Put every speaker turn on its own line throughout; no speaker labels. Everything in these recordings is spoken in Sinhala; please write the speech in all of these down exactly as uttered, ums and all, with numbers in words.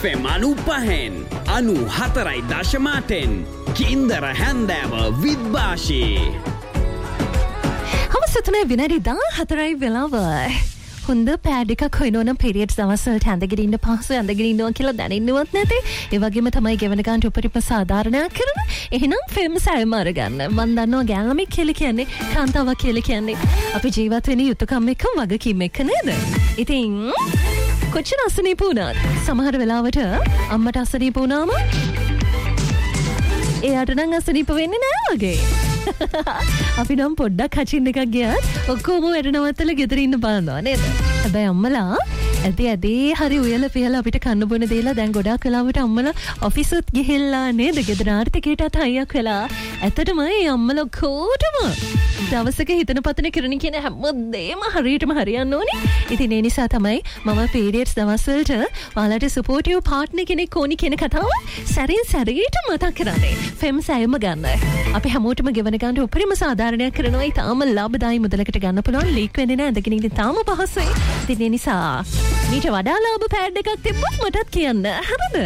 එෆ් එම් අනු පහෙන් අනු හතරයි දශමාටෙන් කින්දර හැන්දෑව විද්භාෂී
හවසතුනේ විනාඩි දා හතරයි වෙලාව හොඳ පෑඩ් එකක් හොයනවනම් පීරියඩ්ස් දවස්වලට ඇඳගෙන ඉන්න පහසු ඇඳගෙන ඉන්නවා කියලා දැනෙන්නවත් නැති ඒ වගේම තමයි ගෙවන ගන්නට උපරිම සාධාරණයක් කරන එහෙනම් ෆිල්ම් සෑම අරගන්න මම දන්නවා ගෑලමික් කියලා කියන්නේ කාන්තාවක් කියලා කියන්නේ අපි ජීවත් වෙන යුතුයකම් එක්ක වගකීම් එක්ක නේද ඉතින් කොච්චර අසනීප වුණත් සමහර වෙලාවට අම්මට අසනීප වුණාම එයාට නම් අසනීප වෙන්නේ නෑ වගේ අපි නම් පොඩ්ඩක් හචින් එකක් ගියත් ඔක්කොම වැඩ නවත්තලා ගෙදර ඉන්න බලනවා නේද හැබැයි අම්මලා ඇදී ඇදී හරි උයලා පියලා අපිට කන්න බොන දේලා දැන් ගොඩාක් වෙලාවට අම්මලා ඔෆිසුත් ගිහිල්ලා නේද ගෙදර ආර්ථිකයටත් හයියක් වෙලා ඇත්තටම මේ අම්මලා කොටම දවසක හිතන පතන කරන කියන හැමදේම හරියටම හරියන්න ඕනේ ඉතින් ඒ නිසා තමයි මම පීරියඩ්ස් දවස්වලට ඔයාලට සපෝටිව් පාර්ට්නර් කෙනෙක් ඕනි කියන කතාව සැරින් සැරේට මතක් කරන්නේ ෆෙම් සෑයම ගන්න අපි හැමෝටම ගෙවන ගන්න උපරිම සාධාරණයක් කරනවා ඊටාම ලාභදායී මුදලකට ගන්න පුළුවන් ලීක් වෙන්නේ නැහැ ඇඳගෙන ඉන්න තාම පහසුයි ඉතින් ඒ නිසා මීට වඩා ලාභ පෑඩ් එකක් තිබ්බොත් මටත් කියන්න හරිද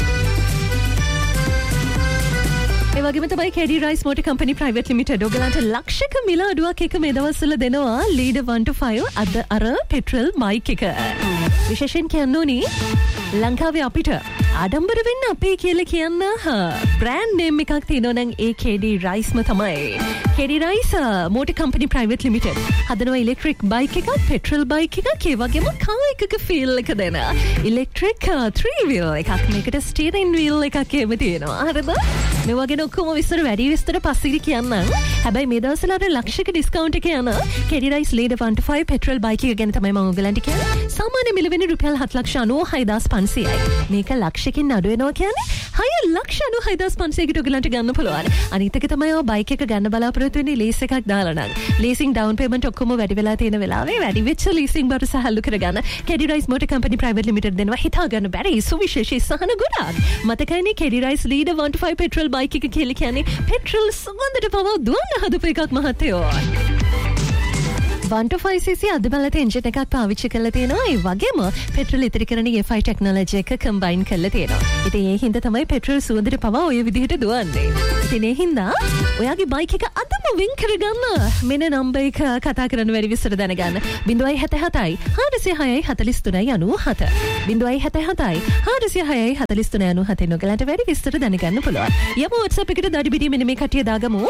ඒ වගේම තමයි කෙඩි rice motor company private limited ඔයගලන්ට ලක්ෂක මිල අඩුවක් එක මේ දවස්වල දෙනවා ලීඩර් one to five අද අර පෙට්‍රල් බයික් එක විශේෂයෙන් කියන්න ඕනේ ලංකාවේ අපිට ආඩම්බර වෙන්න අපේ කියලා කියන්න බ්‍රෑන්ඩ් නේම් එකක් තියෙනවා නම් ඒ කෙඩි රයිස්ම තමයි කෙඩි rice motor company private limited හදනවා ඉලෙක්ට්‍රික් බයික් එකක් පෙට්‍රල් බයික් එකක් ඒ වගේම කාර් එකක ෆීල් එක දෙන ඉලෙක්ට්‍රික් three wheel එකක් මේකට ස්ටියරින් වීල් එකක් එහෙම තියෙනවා හරිද මේ වගේ ඔක්කොම විස්තර වැඩි විස්තර පස්සේ කියන්නම් හැබැයි මේ දවස්වල අර ලක්ෂයක ඩිස්කවුන්ට් එක යන කෙඩි rice leader one to five petrol bike එක ගැන තමයි මම ඔයගලන්ට කියන්නේ සාමාන්‍ය මිල වෙන්නේ රුපියල් හත ලක්ෂ අනූහය හදාස් පන්සීයයි මේක ලක්ෂකින් අඩු වෙනවා කියන්නේ හය ලක්ෂ අනූහය හදාස් පන්සීයකට ඔයගලන්ට ගන්න පුළුවන් අනිත් එක තමයි ඔය බයික් එක ගන්න බලාපොරොත්තු වෙන්නේ ලීස් එකක් දාලා නම් ලීසින් ඩවුන් පේමන්ට් ඔක්කොම වැඩි වෙලා තියෙන වෙලාවේ වැඩි වෙච්ච ලීසින් බර සහල්ලු කරගන්න කෙඩි rice motor company private limited දෙනවා හිතා ගන්න බැරි සුවිශේෂී සහන ගොඩක් මතකයිනේ කෙඩි rice leader one to five petrol bike එක කියලා කියන්නේ පෙට්‍රල් සුවඳට පවා දුවන්න හදපු එකක් මහත්තයෝ one to five cc අද බලත එන්ජින් එකක් පාවිච්චි කරලා තියෙනවා ඒ වගේම පෙට්‍රල් ඉතිරි කරන E five ටෙක්නොලොජි එක කම්බයින් කරලා තියෙනවා ඉතින් ඒ හින්දා තමයි පෙට්‍රල් සුවඳට පවා ඔය විදිහට දුවන්නේ ඉතින් ඒ හින්දා ඔයාගේ බයික් එක අදම වින් කරගන්න මෙන්න නම්බර් එක කතා කරන්න වැඩි විස්තර දැනගන්න zero seven seven හතයි හාරසිය හයයි හතළිස් තුනයි අනූහත zero seven seven හතයි හාරසිය හයයි හතළිස් තුනයි අනූහත ඔයගලන්ට වැඩි විස්තර දැනගන්න පුළුවන් යමු WhatsApp එකට දඩිබිඩි මෙන්න මේ කටිය දාගමු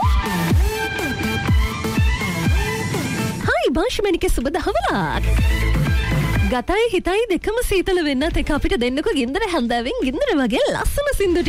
භාෂමනික සුබ දහවලක් ගතයි හිතයි දෙකම සීතල වෙන්නත් එක අපිට දෙන්නකෝ ගින්දර හැන්දෑවෙන් ගින්දර වගේ ලස්සන සින්දු